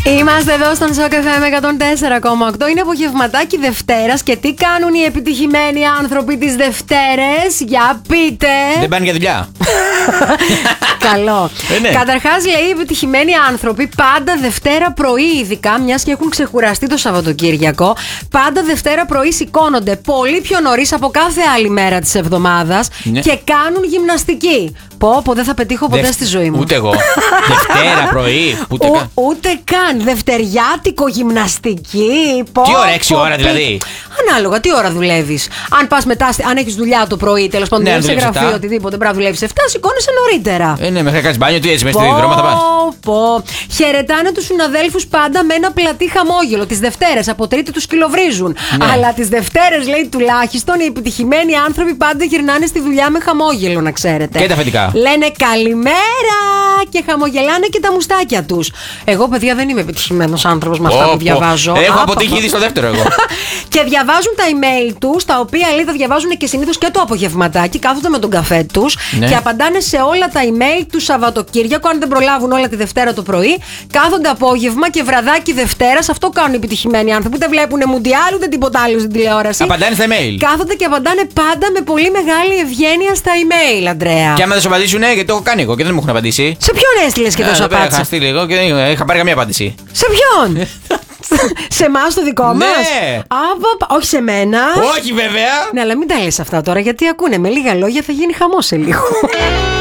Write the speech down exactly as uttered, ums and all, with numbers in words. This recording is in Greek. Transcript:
Είμαστε εδώ στον Shock εφ εμ εκατόν τέσσερα κόμμα οκτώ. Είναι απογευματάκι Δευτέρας και τι κάνουν οι επιτυχημένοι άνθρωποι τις Δευτέρες? Για πείτε. Δεν πάνε για δουλειά. Καλό. Ε, ναι. Καταρχάς, λέει, οι επιτυχημένοι άνθρωποι πάντα Δευτέρα πρωί, ειδικά μιας και έχουν ξεκουραστεί το Σαββατοκύριακο, πάντα Δευτέρα πρωί σηκώνονται πολύ πιο νωρίς από κάθε άλλη μέρα της εβδομάδας, ναι, και κάνουν γυμναστική. Πω, πω, δεν θα πετύχω ποτέ Δευ... στη ζωή μου. Ούτε εγώ. Δευτέρα πρωί. Ούτε, Ο, καν. ούτε καν. Δευτεριάτικο γυμναστική. Πω, Τι ώρα, έξι πω, ώρα δηλαδή? Ανάλογα, τι ώρα δουλεύεις. Αν πας μετά, αν έχεις δουλειά το πρωί, τέλος πάντων, Ναι, δεν σε δουλεύεις γραφείο, εφτά. οτιδήποτε, πρέπει να δουλεύεις εφτά, σηκώνεσαι νωρίτερα. Ε, ναι, μέχρι να κάνεις μπάνιο, τι έτσι, μέσα στη δρόμο θα πας. Πω. Χαιρετάνε τους συναδέλφους πάντα με ένα πλατή χαμόγελο. Τις Δευτέρες, από Τρίτη τους κυλοβρίζουν. Ναι. Αλλά τις Δευτέρες, λέει, τουλάχιστον οι επιτυχημένοι άνθρωποι πάντα γυρνάνε στη δουλειά με χαμόγελο, να ξέρετε. Και τα αφεντικά. Λένε καλημέρα και χαμογελάνε και τα μουστάκια τους. Εγώ, παιδιά, δεν είμαι επιτυχημένος άνθρωπος με αυτά Πω, που πω. διαβάζω. Έχω Άπα, αποτύχει ήδη στο δεύτερο εγώ. Και διαβάζουν τα email τους, τα οποία, λέει, τα διαβάζουν και συνήθως και το απογευματάκι. Κάθονται με τον καφέ τους, ναι, και απαντάνε σε όλα τα email του Σαββατοκύριακο. Αν δεν προλάβουν όλα τη Δευτέρα το πρωί, κάθονται απόγευμα και βραδάκι Δευτέρας. Αυτό κάνουν οι επιτυχημένοι άνθρωποι. Ούτε βλέπουν μουντιάλ ούτε τίποτα άλλο στην τηλεόραση. Απαντάνε στα email. Κάθονται και απαντάνε πάντα με πολύ μεγάλη ευγένεια στα email, Αντρέα. Και άμα δεν σου απαντήσουν, γιατί το έχω κάνει εγώ και δεν μου έχουν απαντήσει. Σε ποιον έστειλες και τόσο απάντηση? Είχα στείλει εγώ και δεν είχα πάρει καμία απάντηση. Σε ποιον? Σε εμάς το δικό μας? Ναι. Άπα, όχι σε μένα. Όχι βέβαια. Ναι, αλλά μην τα λες αυτά τώρα, γιατί ακούνε με λίγα λόγια θα γίνει χαμός σε λίγο.